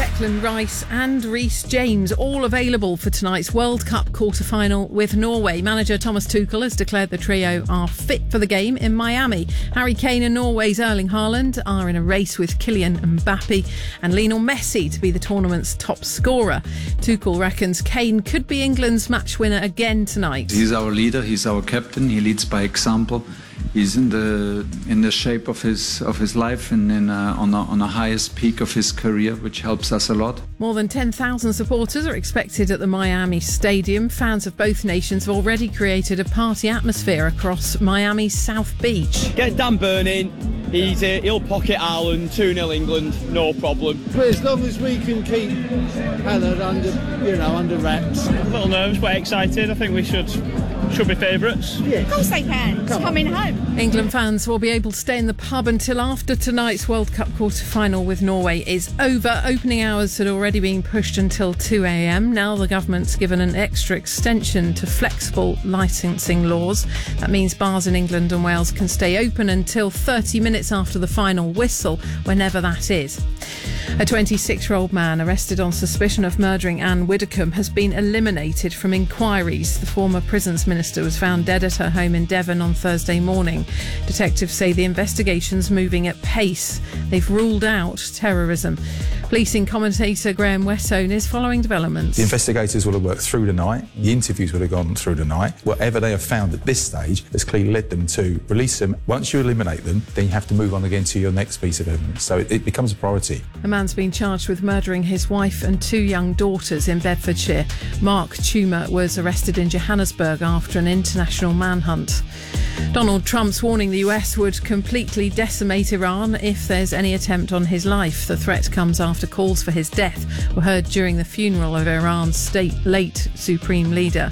Declan Rice and Reece James, all available for tonight's World Cup quarter-final with Norway. Manager Thomas Tuchel has declared the trio are fit for the game in Miami. Harry Kane and Norway's Erling Haaland are in a race with Kylian Mbappe and Lionel Messi to be the tournament's top scorer. Tuchel reckons Kane could be England's match winner again tonight. He's our leader, he's our captain, he leads by example. He's in the shape of his life and on the highest peak of his career, which helps us a lot. More than 10,000 supporters are expected at the Miami Stadium. Fans of both nations have already created a party atmosphere across Miami's South Beach. Get Dan Burning. He'll pocket Ireland, 2-0 England, no problem. But as long as we can keep Hannah under wraps. A little nervous but excited. I think we should be favourites. Yeah. Of course they can. It's coming home. England fans will be able to stay in the pub until after tonight's World Cup quarter-final with Norway is over. Opening hours had already been pushed until 2 a.m. Now the government's given an extra extension to flexible licensing laws. That means bars in England and Wales can stay open until 30 minutes after the final whistle, whenever that is. A 26-year-old man arrested on suspicion of murdering Anne Widdecombe has been eliminated from inquiries. The former prisons minister was found dead at her home in Devon on Thursday morning. Detectives say the investigation's moving at pace. They've ruled out terrorism. Policing commentator Graham Weston is following developments. The investigators will have worked through the night. The interviews would have gone through the night. Whatever they have found at this stage has clearly led them to release them. Once you eliminate them, then you have to move on again to your next piece of evidence. So it becomes a priority. A man's been charged with murdering his wife and 2 young daughters in Bedfordshire. Mark Tumer was arrested in Johannesburg after an international manhunt. Donald Trump's warning the US would completely decimate Iran if there's any attempt on his life. The threat comes after calls for his death were heard during the funeral of Iran's late supreme leader.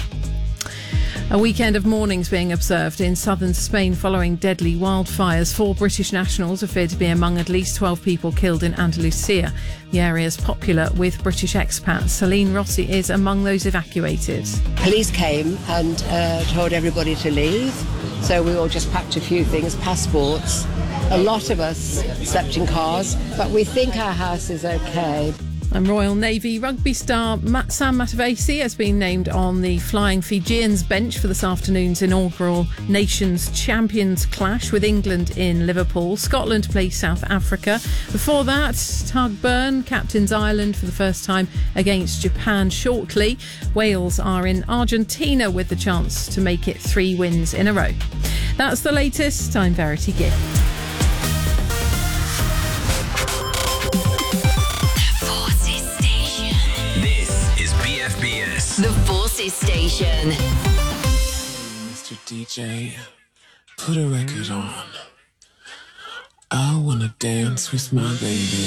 A weekend of mournings being observed in southern Spain following deadly wildfires. 4 British nationals are feared to be among at least 12 people killed in Andalusia. The area is popular with British expats. Celine Rossi is among those evacuated. Police came and told everybody to leave. So we all just packed a few things, passports. A lot of us slept in cars, but we think our house is okay. And Royal Navy rugby star Sam Matavesi has been named on the Flying Fijians bench for this afternoon's inaugural Nations Champions clash with England in Liverpool. Scotland play South Africa. Before that, Tadhg Beirne captains Ireland for the first time against Japan shortly. Wales are in Argentina with the chance to make it 3 wins in a row. That's the latest. I'm Verity Gibb. The Forces Station. Mr. DJ, put a record on. I wanna dance with my baby.